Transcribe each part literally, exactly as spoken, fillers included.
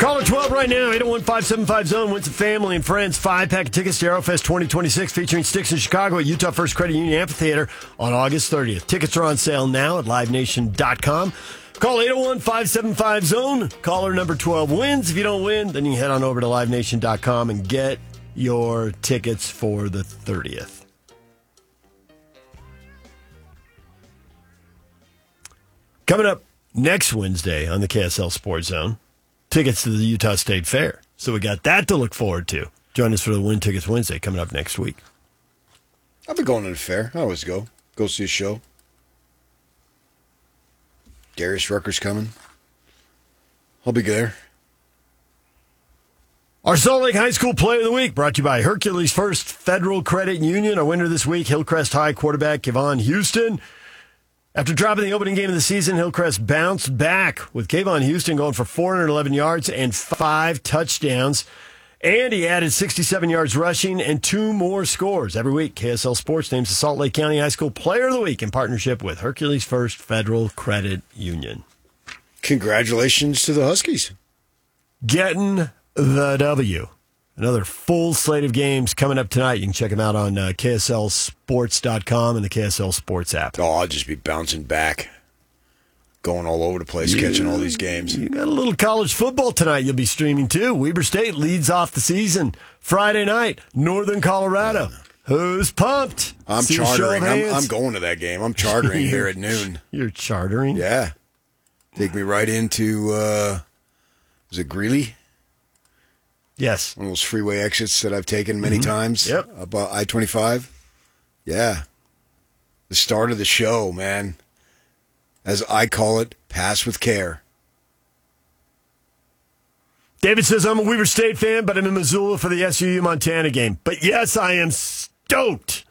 Caller twelve right now, eight oh one, five seven five, zone. Wins the family and friends five-pack of tickets to Aerofest twenty twenty-six featuring Styx in Chicago at Utah First Credit Union Amphitheater on August thirtieth. Tickets are on sale now at live nation dot com. Call eight oh one, five seven five, zone. Caller number twelve wins. If you don't win, then you can head on over to live nation dot com and get your tickets for the thirtieth. Coming up next Wednesday on the K S L Sports Zone, tickets to the Utah State Fair. So we got that to look forward to. Join us for the Win Tickets Wednesday coming up next week. I've been going to the fair. I always go. Go see a show. Darius Rucker's coming. I'll be there. Our Salt Lake High School Player of the Week brought to you by Hercules First Federal Credit Union. Our winner this week, Hillcrest High quarterback Kevon Houston. After dropping the opening game of the season, Hillcrest bounced back with Kevon Houston going for four hundred eleven yards and five touchdowns. And he added sixty-seven yards rushing and two more scores. Every week, K S L Sports names the Salt Lake County High School Player of the Week in partnership with Hercules First Federal Credit Union. Congratulations to the Huskies. Getting the W. Another full slate of games coming up tonight. You can check them out on uh, K S L sports dot com and the K S L Sports app. Oh, I'll just be bouncing back. Going all over the place, you, catching all these games. You got a little college football tonight you'll be streaming, too. Weber State leads off the season. Friday night, Northern Colorado. Who's pumped? I'm See chartering. I'm, I'm going to that game. I'm chartering here at noon. You're chartering? Yeah. Take me right into, uh, is it Greeley? Yes. One of those freeway exits that I've taken many mm-hmm. times. Yep. About I twenty-five. Yeah. The start of the show, man. As I call it, pass with care. David says, I'm a Weber State fan, but I'm in Missoula for the S U U Montana game. But yes, I am stoked.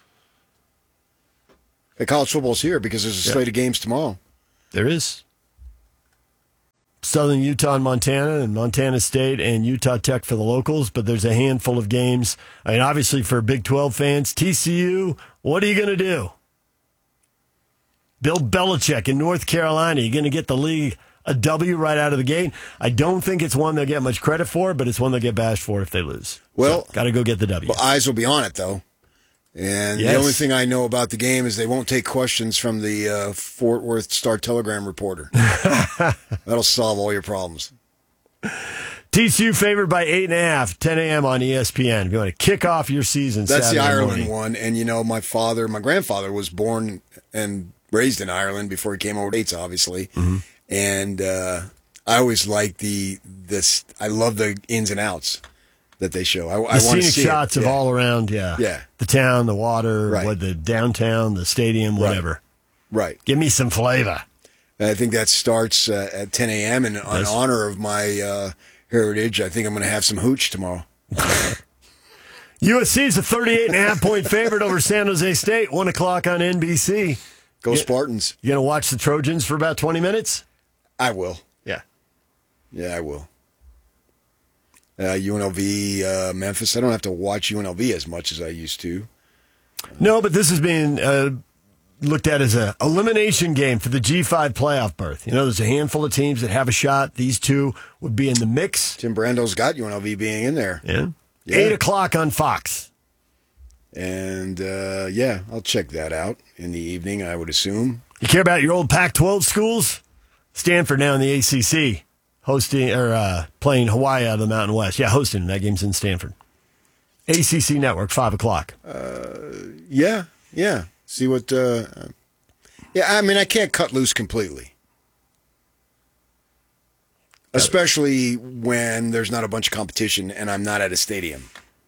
Hey, college football's here because there's a yep. slate of games tomorrow. There is. Southern Utah and Montana, and Montana State and Utah Tech for the locals, but there's a handful of games. I mean, obviously for Big twelve fans, T C U, what are you going to do? Bill Belichick in North Carolina, you're going to get the league a W right out of the gate. I don't think it's one they'll get much credit for, but it's one they'll get bashed for if they lose. Well, so, got to go get the W. Well, eyes will be on it, though. And yes. The only thing I know about the game is they won't take questions from the uh, Fort Worth Star-Telegram reporter. That'll solve all your problems. T C U favored by eight and a half, ten a.m. on E S P N. If you want to kick off your season, that's Saturday the Ireland morning. one. And you know, my father, my grandfather was born and raised in Ireland before he came over to States, obviously. Mm-hmm. And uh, I always like the this. I love the ins and outs that they show. I, the I want scenic to see shots it. of yeah. all around. Yeah, yeah. The town, the water, right. what the downtown, the stadium, whatever. Right. right. Give me some flavor. I think that starts uh, at ten a.m. And in honor of my uh, heritage, I think I'm going to have some hooch tomorrow. U S C is a thirty-eight and a half point favorite over San Jose State. One o'clock on N B C. Go Spartans. You going to watch the Trojans for about twenty minutes? I will. Yeah. Yeah, I will. Uh, U N L V, uh, Memphis. I don't have to watch U N L V as much as I used to. No, but this has been uh, looked at as an elimination game for the G five playoff berth. You know, there's a handful of teams that have a shot. These two would be in the mix. Tim Brando's got U N L V being in there. Yeah. yeah. eight o'clock on Fox. And, uh, yeah, I'll check that out in the evening, I would assume. You care about your old Pac twelve schools? Stanford now in the A C C, hosting or uh, playing Hawaii out of the Mountain West. Yeah, hosting. That game's in Stanford. A C C Network, five o'clock. Uh, yeah, yeah. See what... Uh, yeah, I mean, I can't cut loose completely. Especially when there's not a bunch of competition and I'm not at a stadium.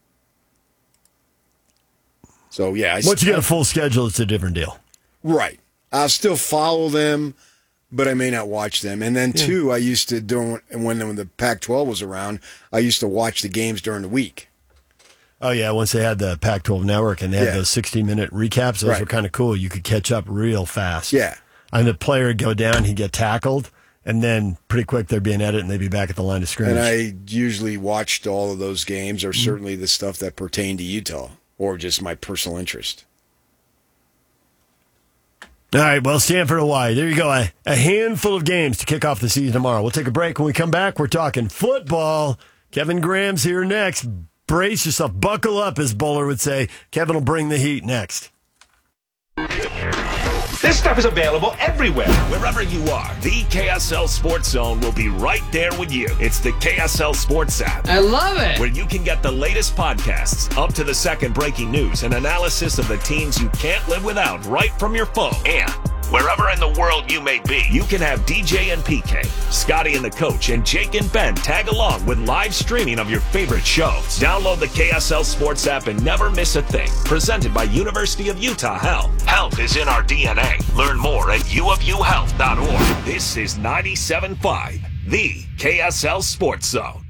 So, yeah. I, Once you get a full schedule, it's a different deal. Right. I'll still follow them, but I may not watch them. And then, yeah. two, I used to, do when, when the Pac twelve was around, I used to watch the games during the week. Oh, yeah, once they had the Pac twelve network and they had yeah. those sixty-minute recaps, those right. were kind of cool. You could catch up real fast. Yeah. And the player would go down, he'd get tackled, and then pretty quick there'd be an edit and they'd be back at the line of scrimmage. And I usually watched all of those games, or mm-hmm. certainly the stuff that pertained to Utah, or just my personal interest. All right, well, Stanford, Hawaii. There you go. A, a handful of games to kick off the season tomorrow. We'll take a break. When we come back, we're talking football. Kevin Graham's here next. Brace yourself. Buckle up, as Bowler would say. Kevin will bring the heat next. This stuff is available everywhere. Wherever you are, the K S L Sports Zone will be right there with you. It's the K S L Sports app. I love it. Where you can get the latest podcasts, up to the second breaking news, and analysis of the teams you can't live without right from your phone. And wherever in the world you may be, you can have D J and P K, Scotty and the Coach, and Jake and Ben tag along with live streaming of your favorite shows. Download the K S L Sports app and never miss a thing. Presented by University of Utah Health. Health is in our D N A. Learn more at u of u health dot org. This is ninety-seven point five, the K S L Sports Zone.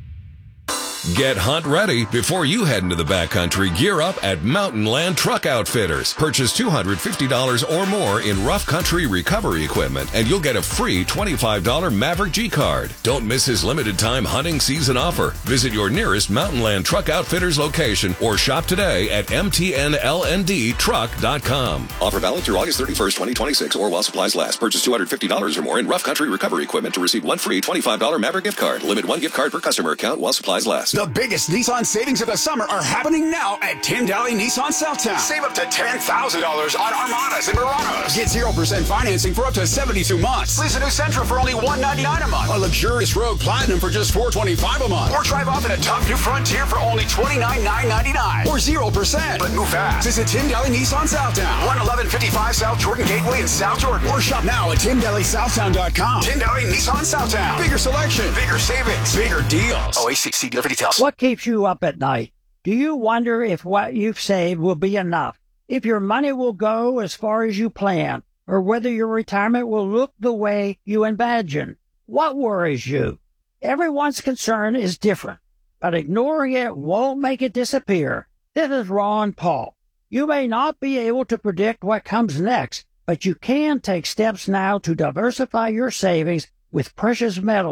Get hunt ready before you head into the backcountry. Gear up at Mountain Land Truck Outfitters. Purchase two hundred fifty dollars or more in rough country recovery equipment, and you'll get a free twenty-five dollars Maverick G card. Don't miss his limited time hunting season offer. Visit your nearest Mountain Land Truck Outfitters location or shop today at m t n l n d truck dot com. Offer valid through August thirty-first, twenty twenty-six, or while supplies last. Purchase two hundred fifty dollars or more in rough country recovery equipment to receive one free twenty-five dollars Maverick gift card. Limit one gift card per customer account while supplies last. The biggest Nissan savings of the summer are happening now at Tim Daly Nissan Southtown. Save up to ten thousand dollars on Armadas and Muranos. Get zero percent financing for up to seventy-two months. Lease a new Sentra for only one hundred ninety-nine dollars a month. A luxurious Rogue Platinum for just four hundred twenty-five dollars a month. Or drive off in a top new Frontier for only twenty-nine thousand nine hundred ninety-nine dollars. Or zero percent. But move fast. Visit Tim Daly Nissan Southtown. one eleven fifty-five South Jordan Gateway in South Jordan. Or shop now at tim daly southtown dot com. Tim Daly Nissan Southtown. Bigger selection. Bigger savings. Bigger deals. O A C C dealer for details. What keeps you up at night? Do you wonder if what you've saved will be enough? If your money will go as far as you plan? Or whether your retirement will look the way you imagine? What worries you? Everyone's concern is different, but ignoring it won't make it disappear. This is Ron Paul. You may not be able to predict what comes next, but you can take steps now to diversify your savings with precious metals.